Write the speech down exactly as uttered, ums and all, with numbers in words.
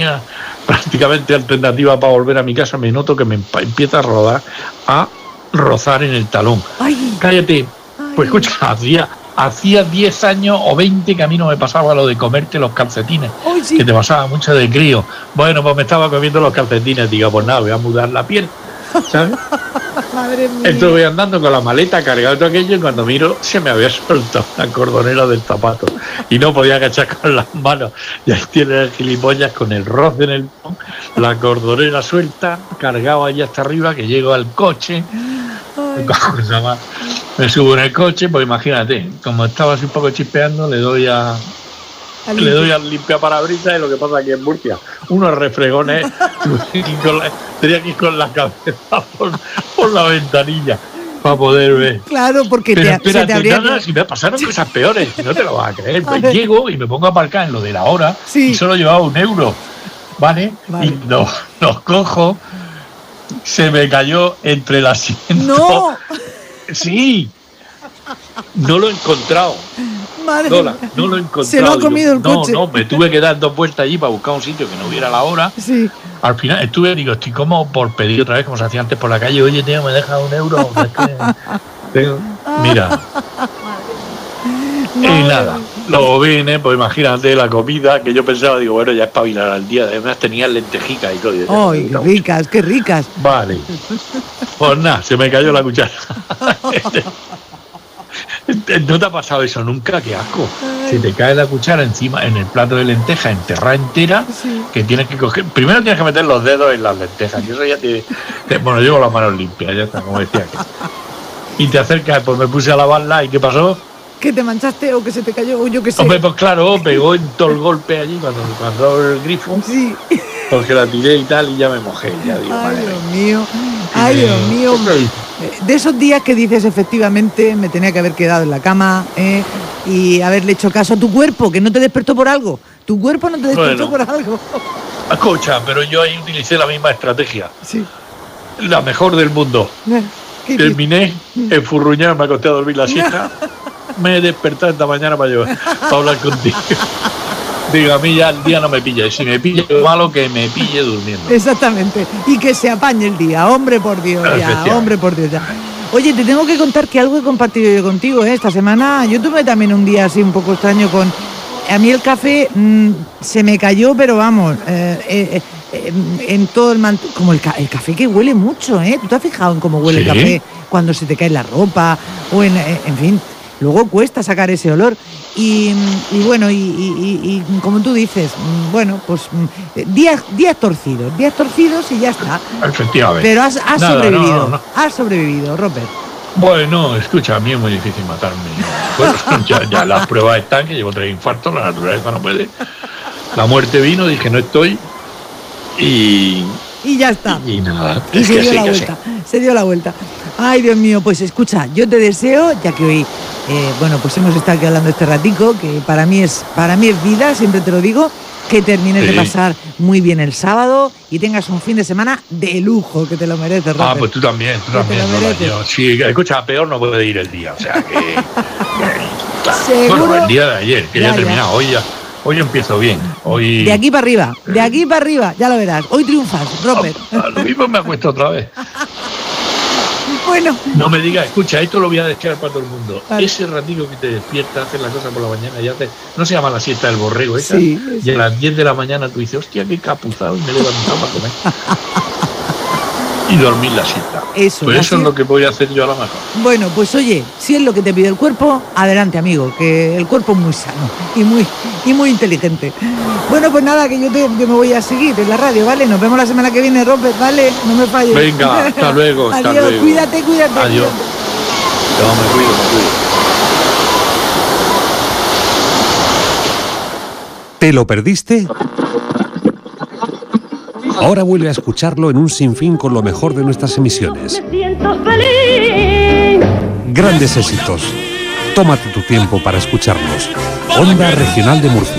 tenía prácticamente alternativa para volver a mi casa, me noto que me empieza a rodar, a rozar en el talón. Ay. Cállate. Ay. Pues escucha, hacía hacía diez años o veinte que a mí no me pasaba lo de comerte los calcetines, Ay, sí. que te pasaba mucho de crío. Bueno, pues me estaba comiendo los calcetines, digo, pues nada, voy a mudar la piel, ¿sabes? Madre mía. Entonces voy andando con la maleta cargada de todo aquello y cuando miro se me había soltado la cordonera del zapato y no podía agachar con las manos. Y ahí tiene el gilipollas con el roce en el pón, la cordonera suelta, cargado allá hasta arriba, que llego al coche. Ay. Me subo en el coche, pues imagínate, como estaba así un poco chispeando, le doy a Al le doy al limpiaparabrisas y lo que pasa aquí en Murcia, unos refregones, tenía que ir con la cabeza por, por la ventanilla para poder ver. Claro, porque Pero te, espérate, se te habría... nada, si me pasaron cosas peores, no te lo vas a creer. A Pues ver. llego y me pongo a aparcar en lo de la hora Sí. y solo llevaba un euro, ¿vale? Vale. Y los los cojo, se me cayó entre el asiento. ¡No! Sí, no lo he encontrado. Madre No, la- mía. no lo he encontrado. Se lo ha Digo, comido el no, coche. No, me tuve que dar dos vueltas allí para buscar un sitio que no hubiera la hora. Sí. Al final estuve, digo, estoy como por pedir otra vez, como se hacía antes por la calle, oye, tío, me deja un euro. Es que tengo- Mira, y Madre nada, mía. luego vine, pues imagínate la comida, que yo pensaba, digo, bueno, ya espabilar al día, además tenía lentejitas y todo. y yo, ¡Ay, me qué gusta ricas, qué ricas! mucho. Vale, pues nada, se me cayó la cuchara. ¿No te ha pasado eso nunca? ¡Qué asco! Ay. Se te cae la cuchara encima en el plato de lenteja enterrada entera, Sí. que tienes que coger. Primero tienes que meter los dedos en las lentejas, que eso ya te. te- bueno, llevo las manos limpias, ya está, como decía que. Y te acercas, pues me puse a lavarla, ¿y qué pasó? ¿Que te manchaste o que se te cayó o yo qué sé? Hombre, pues claro, pegó en todo el golpe allí cuando cuando el grifo, Sí. porque la tiré y tal, y ya me mojé, ya digo, Ay, madre Dios mía. mío. Ay, Eh, Dios mío. ¿qué te dice? Eh, De esos días que dices, efectivamente, me tenía que haber quedado en la cama ¿eh? y haberle hecho caso a tu cuerpo, que no te despertó por algo. Tu cuerpo no te despertó Bueno. por algo. Escucha, pero yo ahí utilicé la misma estrategia, Sí. la mejor del mundo. Eh, ¿qué dices? Terminé enfurruñado, me acosté a dormir la siesta. Me he despertado esta mañana para, yo, para hablar contigo. Digo, a mí ya el día no me pilla. Y si me pilla, lo malo que me pille durmiendo. Exactamente. Y que se apañe el día. Hombre, por Dios, ya. Efectivamente. Hombre, por Dios, ya. Oye, te tengo que contar que algo he compartido yo contigo, ¿eh? Esta semana yo tuve también un día así un poco extraño con... A mí el café mmm, se me cayó, pero vamos, eh, eh, eh, en todo el manto... Como el, ca el café que huele mucho, ¿eh? ¿Tú te has fijado en cómo huele ¿Sí? el café cuando se te cae la ropa? O en, eh, en fin, luego cuesta sacar ese olor. Y, y bueno, y, y, y, y como tú dices, mm, bueno, pues mm, días, días torcidos, días torcidos y ya está. Efectivamente. Pero has, has Nada, sobrevivido, no, no, no. has sobrevivido, Robert. Bueno, escucha, a mí es muy difícil matarme. Bueno, ya, ya las pruebas están, que llevo tres infartos, la naturaleza no puede. La muerte vino, dije, no estoy. Y, Y ya está. y, y nada. Y es se que dio sí, la que sí. vuelta, se dio la vuelta. Ay, Dios mío, pues escucha, yo te deseo, ya que hoy, eh, bueno, pues hemos estado aquí hablando este ratico, que para mí es, para mí es vida, siempre te lo digo, que termines de Sí. pasar muy bien el sábado y tengas un fin de semana de lujo, que te lo mereces, Robert. Ah, pues tú también, tú Que te también. lo Lola, mereces. yo, sí, escucha, peor no puede ir el día. O sea que. que, claro. ¿Seguro? Bueno, el día de ayer, que ya, Ya, ha ya. terminado. Hoy ya, hoy empiezo bien. Hoy. De aquí para arriba, de aquí para arriba, ya lo verás. Hoy triunfas, Robert. A lo mismo me acuesto otra vez. Bueno, No me digas, escucha, esto lo voy a dejar para todo el mundo. Vale. Ese ratito que te despiertas, haces la cosa por la mañana y haces, no se llama la siesta del borrego esa, Sí, y sí. a las diez de la mañana tú dices, hostia, qué capuzado, y me levanto para comer. Y dormir la siesta. Eso, Pues la eso es sie- lo que voy a hacer yo a lo mejor. bueno, pues oye, si es lo que te pide el cuerpo, adelante, amigo, que el cuerpo es muy sano y muy, y muy inteligente. Bueno, pues nada, que yo te, que me voy a seguir en la radio, ¿vale? Nos vemos la semana que viene, Robert, ¿vale? No me falles. Venga, hasta luego, hasta Adiós, luego. cuídate, cuídate. Adiós. cuídate. No, me cuido, me cuido. ¿Te lo perdiste? Ahora vuelve a escucharlo en un sinfín con lo mejor de nuestras emisiones. Me siento feliz. Grandes éxitos. Tómate tu tiempo para escucharlos. Onda Regional de Murcia.